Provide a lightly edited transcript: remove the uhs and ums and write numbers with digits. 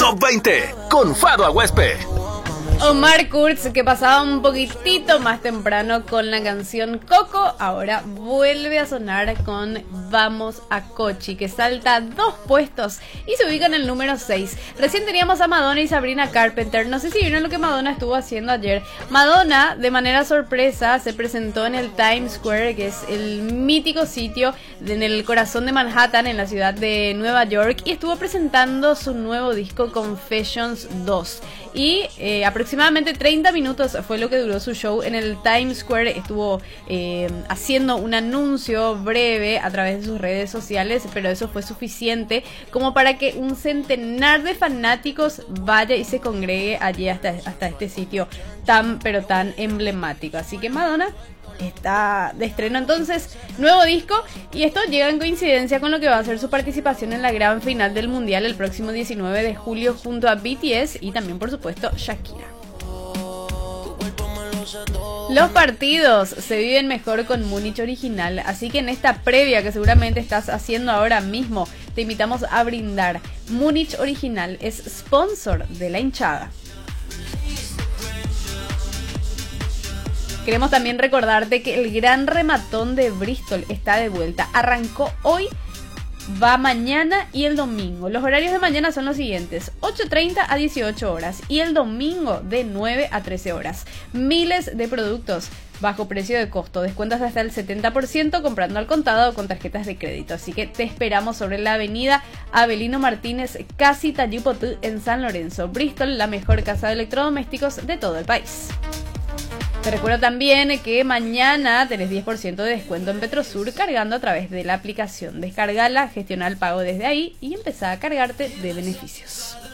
Top 20 con Fado Aguespe. Omar Kurz, que pasaba un poquitito más temprano con la canción Coco, ahora vuelve a sonar con Vamos a Cochi, que salta 2 puestos y se ubica en el número 6. Recién teníamos a Madonna y Sabrina Carpenter. No sé si vieron lo que Madonna estuvo haciendo ayer. Madonna, de manera sorpresa, se presentó en el Times Square, que es el mítico sitio en el corazón de Manhattan, en la ciudad de Nueva York, y estuvo presentando su nuevo disco Confessions 2. Y aproximadamente 30 minutos fue lo que duró su show en el Times Square. Estuvo haciendo un anuncio breve a través de sus redes sociales, pero eso fue suficiente como para que un centenar de fanáticos vaya y se congregue allí hasta este sitio tan emblemático. Así que Madonna está de estreno entonces, nuevo disco, y esto llega en coincidencia con lo que va a ser su participación en la gran final del mundial el próximo 19 de julio junto a BTS y también por supuesto Shakira. Los partidos se viven mejor con Múnich Original, así que en esta previa que seguramente estás haciendo ahora mismo, te invitamos a brindar. Múnich Original es sponsor de la hinchada. Queremos también recordarte que el gran rematón de Bristol está de vuelta. Arrancó hoy, va mañana y el domingo. Los horarios de mañana son los siguientes: 8:30 a 18 horas y el domingo de 9 a 13 horas. Miles de productos bajo precio de costo, descuentos de hasta el 70% comprando al contado o con tarjetas de crédito. Así que te esperamos sobre la avenida Avelino Martínez, casi Tayupotú, en San Lorenzo. Bristol, la mejor casa de electrodomésticos de todo el país. Te recuerdo también que mañana tenés 10% de descuento en Petrosur cargando a través de la aplicación. Descargala, gestiona el pago desde ahí y empezá a cargarte de beneficios.